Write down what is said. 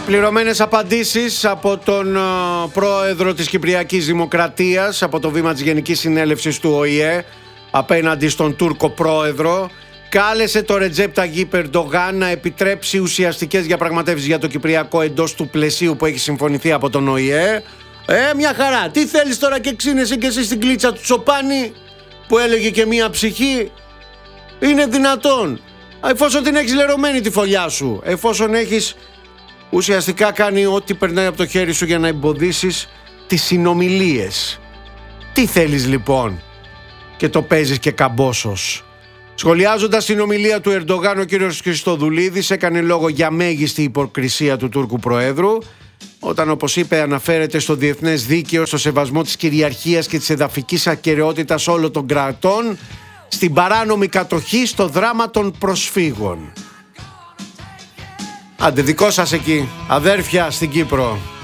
Πληρωμένες απαντήσεις από τον πρόεδρο της Κυπριακής Δημοκρατίας, από το βήμα της Γενικής Συνέλευσης του ΟΗΕ απέναντι στον Τούρκο πρόεδρο. Κάλεσε το Ρετζέπ Ταγίπ Ερντογάν να επιτρέψει ουσιαστικές διαπραγματεύσεις για το Κυπριακό εντός του πλαισίου που έχει συμφωνηθεί από τον ΟΗΕ. Μια χαρά. Τι θέλεις τώρα και ξύνεσαι και εσύ στην κλίτσα του Τσοπάνη που έλεγε και μία ψυχή? Είναι δυνατόν? Εφόσον την έχεις λερωμένη τη φωλιά σου, εφόσον έχεις ουσιαστικά κάνει ό,τι περνάει από το χέρι σου για να εμποδίσεις τις συνομιλίες. Τι θέλεις λοιπόν και το παίζεις και καμπόσος? Σχολιάζοντας την ομιλία του Ερντογάν, ο κύριος Χριστοδουλίδης έκανε λόγο για μέγιστη υποκρισία του Τούρκου Προέδρου, όταν, όπως είπε, αναφέρεται στο διεθνές δίκαιο, στο σεβασμό της κυριαρχίας και της εδαφικής ακεραιότητας όλων των κρατών, στην παράνομη κατοχή, στο δράμα των προσφύγων. Άντε, δικό σας εκεί, αδέρφια στην Κύπρο.